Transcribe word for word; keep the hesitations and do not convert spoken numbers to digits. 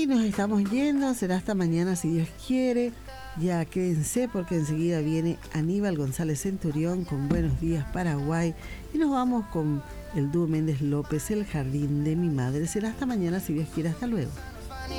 Y nos estamos yendo, será hasta mañana si Dios quiere. Ya quédense porque enseguida viene Aníbal González Centurión con Buenos Días Paraguay y nos vamos con el dúo Méndez López, El Jardín de mi Madre. Será hasta mañana si Dios quiere. Hasta luego.